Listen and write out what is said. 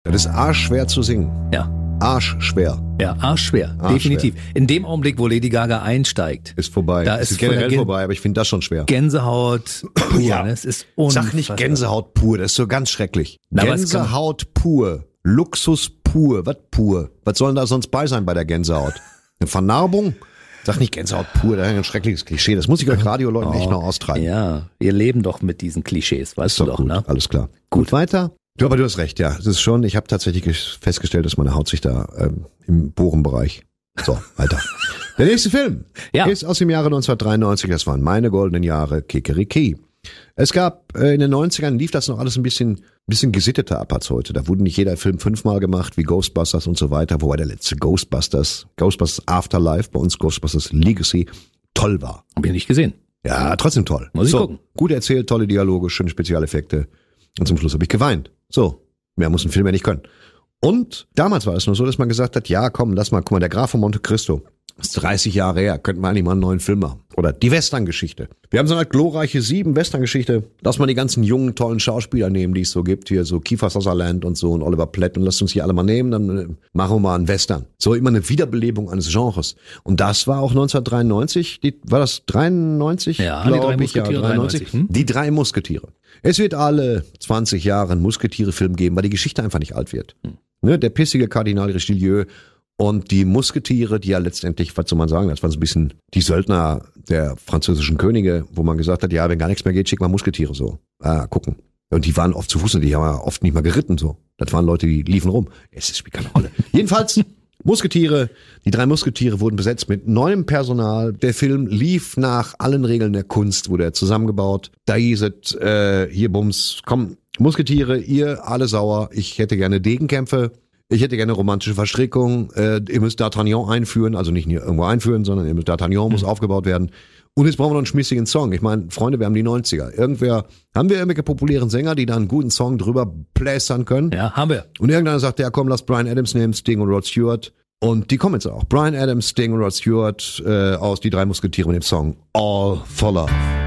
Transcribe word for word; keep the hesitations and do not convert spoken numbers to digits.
Das ist arschschwer zu singen. Ja. Arschschwer. Ja, arschschwer, Arschschwer. definitiv. In dem Augenblick, wo Lady Gaga einsteigt. Ist vorbei. Da es ist ist generell Gän- vorbei, aber ich finde das schon schwer. Gänsehaut pur, Ja. ne? Es ist unfassbar. Sag nicht Gänsehaut pur, das ist so ganz schrecklich. Na, aber es Gänsehaut pur. Luxus pur. Was pur? Was soll denn da sonst bei sein bei der Gänsehaut? Eine Vernarbung? Sag nicht Gänsehaut pur, das ist ein schreckliches Klischee. Das muss ich euch Radioleuten echt noch austreiben. Ja, wir leben doch mit diesen Klischees, weißt Ist du doch doch, gut, ne? alles klar. Gut, weiter. Ja, aber du hast recht, ja. Das ist schon, ich habe tatsächlich festgestellt, dass meine Haut sich da ähm, im Bohrenbereich. So, weiter. Der nächste Film Ja. ist aus dem Jahre neunzehnhundertdreiundneunzig. Das waren meine goldenen Jahre, Kikeriki. Es gab, äh, in den neunzigern lief das noch alles ein bisschen, bisschen gesitteter ab als heute. Da wurde nicht jeder Film fünfmal gemacht, wie Ghostbusters und so weiter, wobei der letzte Ghostbusters, Ghostbusters Afterlife, bei uns Ghostbusters Legacy, toll war. Hab ich nicht gesehen. Ja, trotzdem toll. Muss ich so, gucken. Gut erzählt, tolle Dialoge, schöne Spezialeffekte. Und zum Schluss habe ich geweint. So, mehr muss ein Film ja nicht können. Und damals war es nur so, dass man gesagt hat, ja komm, lass mal, guck mal, der Graf von Monte Cristo, das ist dreißig Jahre her, könnten wir eigentlich mal einen neuen Film machen. Oder die Western-Geschichte. Wir haben so eine glorreiche sieben Western-Geschichte. Lass mal die ganzen jungen, tollen Schauspieler nehmen, die es so gibt. Hier so Kiefer Sutherland und so und Oliver Platt. Und lasst uns hier alle mal nehmen, dann äh, machen wir mal einen Western. So immer eine Wiederbelebung eines Genres. Und das war auch neunzehnhundertdreiundneunzig. Die, war das dreiundneunzig? Ja, die glaub drei ich, Musketiere, ja, dreiundneunzig. Hm? Die drei Musketiere. Es wird alle zwanzig Jahre einen Musketiere-Film geben, weil die Geschichte einfach nicht alt wird. Hm. Ne, der pissige Kardinal Richelieu und die Musketiere, die ja letztendlich, was soll man sagen, das waren so ein bisschen die Söldner der französischen Könige, wo man gesagt hat, ja, wenn gar nichts mehr geht, schick mal Musketiere so. Ah, gucken. Und die waren oft zu Fuß und die haben oft nicht mal geritten so. Das waren Leute, die liefen rum. Es spielt keine Rolle. Jedenfalls, Musketiere, die drei Musketiere wurden besetzt mit neuem Personal. Der Film lief nach allen Regeln der Kunst, wurde er zusammengebaut. Da hieß es, äh, hier Bums, komm, Musketiere, ihr alle sauer, ich hätte gerne Degenkämpfe. Ich hätte gerne romantische Verstrickung. Äh, ihr müsst D'Artagnan einführen, also nicht nur irgendwo einführen, sondern ihr müsst D'Artagnan muss aufgebaut werden. Und jetzt brauchen wir noch einen schmissigen Song. Ich meine, Freunde, wir haben die neunziger. Irgendwer, haben wir irgendwelche populären Sänger, die da einen guten Song drüber plästern können? Ja, haben wir. Und irgendeiner sagt, ja komm, lass Bryan Adams nehmen, Sting und Rod Stewart. Und die kommen jetzt auch. Bryan Adams, Sting und Rod Stewart äh, aus Die drei Musketiere mit dem Song All for Love.